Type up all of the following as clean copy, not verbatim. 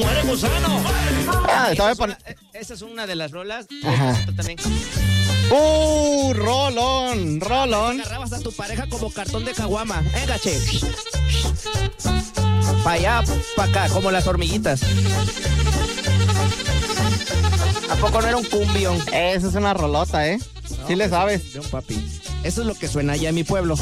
muere gusano. Esa es una de las rolas. Ajá. También. Rolón. Agarrabas a tu pareja como cartón de caguama. Venga, che. Pa' allá, pa' acá, como las hormiguitas. ¿A poco no era un cumbión? Esa es una rolota, ¿eh? No, sí le sabes. De un papi. Eso es lo que suena allá en mi pueblo.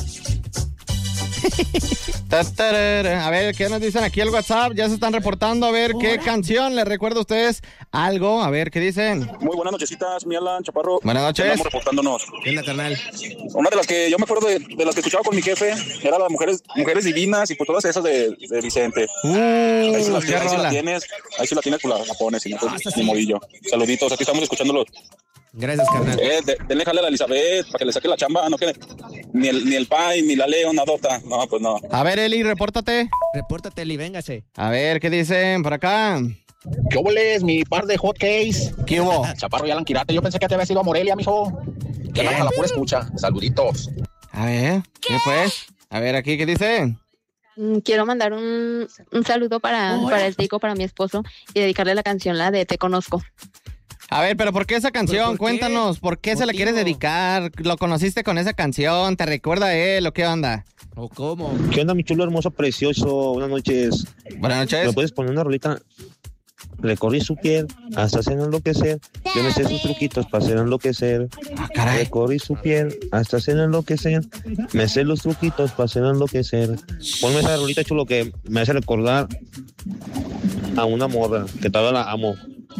A ver, ¿qué nos dicen aquí el WhatsApp? Ya se están reportando, a ver qué canción les recuerda a ustedes algo, a ver, ¿qué dicen? Muy buenas nochecitas, mi Alan Chaparro. Buenas noches. Estamos reportándonos. ¿Qué onda, carnal? Una de las que yo me acuerdo de las que escuchaba con mi jefe era las mujeres divinas y pues todas esas de Vicente. Ahí sí la tienes, pues la pones y no pues ni modillo. Saluditos, aquí estamos escuchándolo. Gracias, carnal. Denle jale a la Elizabeth para que le saque la chamba, no que ni el Pai, ni la Leo, nadota. No, pues no. A ver, Eli, repórtate. Repórtate, Eli, véngase. A ver, ¿qué dicen por acá? ¿Qué óboles, mi par de hot case? ¿Qué hubo? Chaparro y Alan Quirate, yo pensé que te había sido a Morelia, mijo. Que la pura escucha. Saluditos. A ver, ¿qué pues? A ver, aquí, ¿qué dice? Quiero mandar un saludo para el Tico, para mi esposo, y dedicarle la canción, la de Te Conozco. A ver, pero ¿por qué esa canción? ¿Por qué? Cuéntanos, ¿por qué se la quieres dedicar? ¿Lo conociste con esa canción? ¿Te recuerda a él o qué onda? ¿O cómo? ¿Qué onda, mi chulo hermoso, precioso? Buenas noches. Buenas noches. ¿Me puedes poner una rolita? Recorrí su piel hasta hacer enloquecer. Yo me sé sus truquitos para hacer enloquecer. Ah, caray. Recorrí su piel hasta hacer enloquecer. Me sé los truquitos para hacer enloquecer. Ponme esa rolita, chulo, que me hace recordar a una morra que todavía la amo.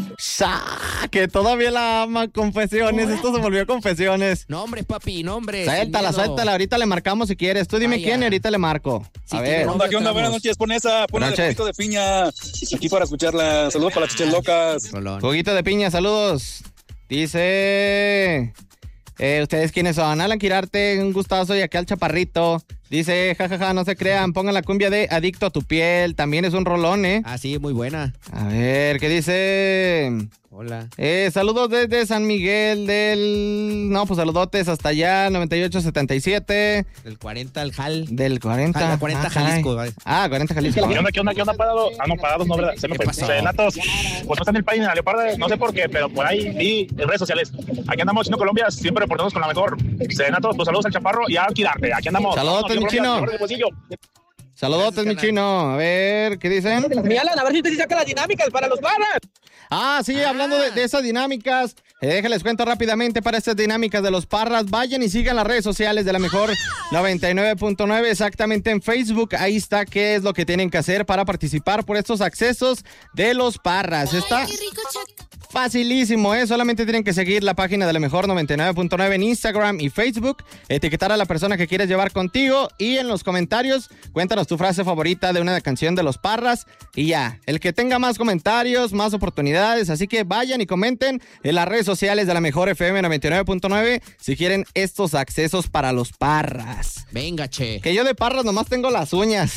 Que todavía la ama. Confesiones, esto se volvió confesiones. Nombres, papi, nombres. Suéltala, ahorita le marcamos si quieres. Tú dime quién y ahorita le marco. Sí, a ver. ¿Qué onda? Buenas noches, pon esa, pon el juguito de piña. Aquí para escucharla. Saludos para las chiches locas. Juguito de piña, saludos. Dice... ¿ustedes quiénes son? Alan Quirarte, un gustazo, y acá al Chaparrito. Dice, jajaja, no se crean, pongan la cumbia de Adicto a tu piel. También es un rolón, ¿eh? Ah, sí, muy buena. A ver, ¿qué dice? Hola. Saludos desde San Miguel del... No, pues saludotes hasta allá, 9877. Del 40 al Jal. Del 40. Ah, 40 Jalisco. Vale. 40 Jalisco. ¿Qué onda, parados? No, parados no, ¿verdad? Se me fue. Serenatos, pues no está en el país en la Leoparda, no sé por qué, pero por ahí vi en redes sociales. Aquí andamos, Chino Colombia, siempre reportamos con la mejor. Serenatos, pues saludos al Chaparro y a Quirarte. Aquí andamos. Saludos, mi chino. Saludotes, mi chino. A ver, ¿qué dicen? Mi Alan, a ver si usted saca las dinámicas para los barras. Sí, hablando de esas dinámicas, déjenles cuento rápidamente para estas dinámicas de los Parras. Vayan y sigan las redes sociales de la mejor 99.9, exactamente en Facebook. Ahí está qué es lo que tienen que hacer para participar por estos accesos de los Parras. Está facilísimo, solamente tienen que seguir la página de la mejor 99.9 en Instagram y Facebook, etiquetar a la persona que quieres llevar contigo y en los comentarios cuéntanos tu frase favorita de una canción de los Parras y ya, el que tenga más comentarios, más oportunidades, así que vayan y comenten en las redes sociales de la mejor FM 99.9 si quieren estos accesos para los Parras. Venga, che. Que yo de Parras nomás tengo las uñas.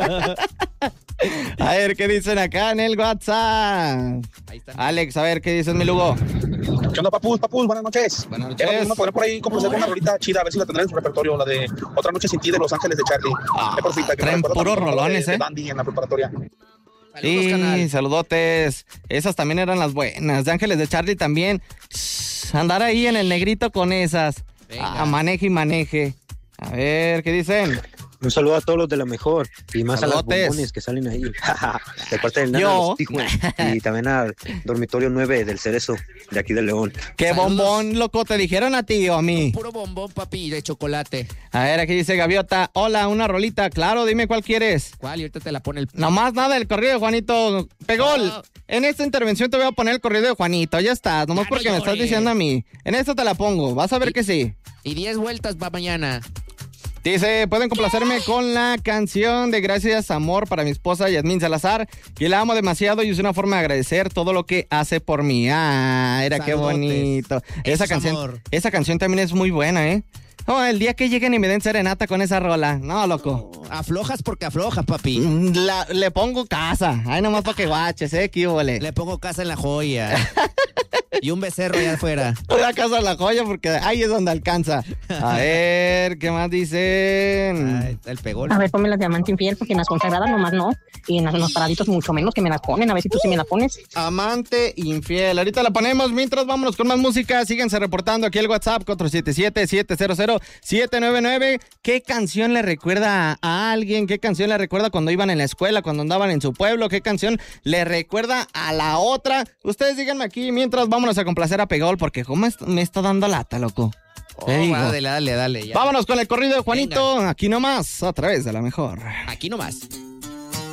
A ver, ¿qué dicen acá en el WhatsApp? Ahí está. Alex, a ver, ¿qué dices, mi Lugo? ¿Qué onda, papus? Buenas noches. Buenas noches. Vamos a poner por ahí complacer con una rolita chida, a ver si la tendrán en su repertorio, la de Otra Noche Sin Ti de Los Ángeles de Charlie. Traen puros rolones, de Dandy en la preparatoria. Sí, canal. Saludotes. Esas también eran las buenas. De Ángeles de Charlie también. Andar ahí en el negrito con esas. Maneje y maneje. A ver, ¿qué dicen? Un saludo a todos los de la mejor y más Saludotes. a las bombones que salen ahí. De parte del Nana, los Tijuana, y también al dormitorio 9 del Cerezo, de aquí de León. ¿Qué bombón, loco? ¿Te dijeron a ti o a mí? Puro bombón, papi, de chocolate. A ver, aquí dice Gaviota. Hola, una rolita. Claro, dime cuál quieres. ¿Cuál? Y ahorita te la pone el... Nomás nada, el corrido de Juanito. Pegol, No. en esta intervención te voy a poner el corrido de Juanito. Ya está, nomás Ya porque no me estás llores. diciendo a mí. En esta te la pongo, vas a ver que sí. Y 10 vueltas para mañana. Dice, pueden complacerme con la canción de Gracias Amor para mi esposa Yasmín Salazar, que la amo demasiado y es una forma de agradecer todo lo que hace por mí. Era qué Saludotes. bonito. Eso es amor. Esa canción también es muy buena, ¿eh? No, el día que lleguen y me den serenata con esa rola. No, loco. Aflojas porque aflojas, papi. Le pongo casa. Ay, nomás para que guaches, qué húbole. Le pongo casa en la joya. Y un becerro allá afuera. La casa de la joya porque ahí es donde alcanza. A ver, ¿qué más dicen? Ahí está el pegón. A ver, ponme las diamante infiel porque en las consagradas nomás no. Y en los paraditos mucho menos que me las ponen. A ver si tú sí me la pones. Amante infiel. Ahorita la ponemos. Mientras vámonos con más música. Síganse reportando aquí el WhatsApp 477-700-799. ¿Qué canción le recuerda a alguien? ¿Qué canción le recuerda cuando iban en la escuela, cuando andaban en su pueblo? ¿Qué canción le recuerda a la otra? Ustedes díganme aquí mientras vámonos a complacer a Pegol porque ¿cómo me está dando lata, loco? Dale. Ya. Vámonos con el corrido de Juanito. Venga. Aquí nomás, a través de la mejor. Aquí nomás.